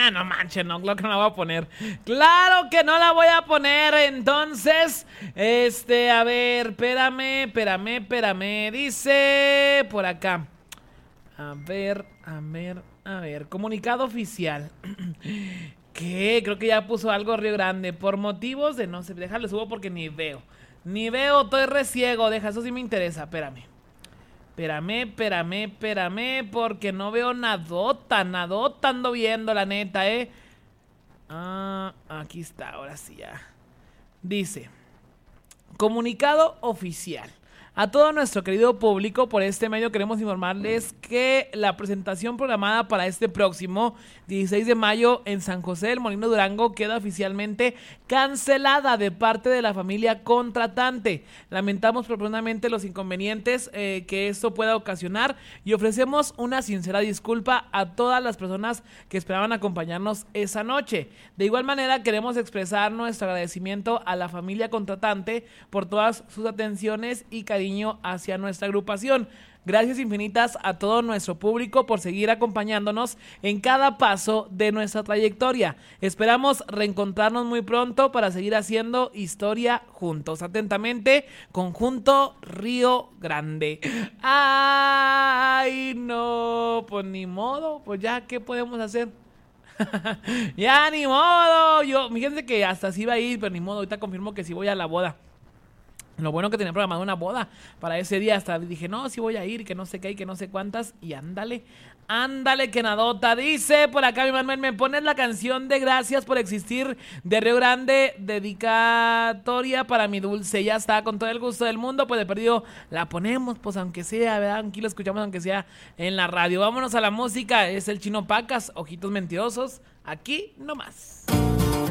Nah, no manches, no, claro que no la voy a poner. Claro que no la voy a poner. Entonces, a ver, espérame. Dice por acá. A ver. Comunicado oficial. ¿Qué? Creo que ya puso algo Río Grande. Por motivos de no sé, déjalo subo porque ni veo, estoy reciego. Deja, eso sí me interesa, espérame, porque no veo nadota ando viendo, la neta, aquí está, ahora sí ya. Dice, comunicado oficial. A todo nuestro querido público, por este medio queremos informarles que la presentación programada para este próximo 16 de mayo en San José del Molino, Durango, queda oficialmente cancelada de parte de la familia contratante. Lamentamos profundamente los inconvenientes que esto pueda ocasionar y ofrecemos una sincera disculpa a todas las personas que esperaban acompañarnos esa noche. De igual manera, queremos expresar nuestro agradecimiento a la familia contratante por todas sus atenciones y cariño hacia nuestra agrupación. Gracias infinitas a todo nuestro público por seguir acompañándonos en cada paso de nuestra trayectoria. Esperamos reencontrarnos muy pronto para seguir haciendo historia juntos. Atentamente, Conjunto Río Grande. Ay, no, pues ni modo, pues ya, ¿qué podemos hacer? Ya, ni modo. Fíjense que hasta sí iba a ir, pero ni modo, ahorita confirmo que sí voy a la boda. Lo bueno que tenía programado una boda para ese día, hasta dije, no, sí voy a ir, que no sé qué hay, que no sé cuántas, y ándale, que nadota. Dice por acá mi Manuel, me pones la canción de Gracias por Existir de Río Grande, dedicatoria para mi dulce. Ya está, con todo el gusto del mundo, pues de perdido la ponemos, pues aunque sea, ¿verdad? Aquí lo escuchamos aunque sea en la radio. Vámonos a la música, es el Chino Pacas, Ojitos Mentirosos, aquí nomás.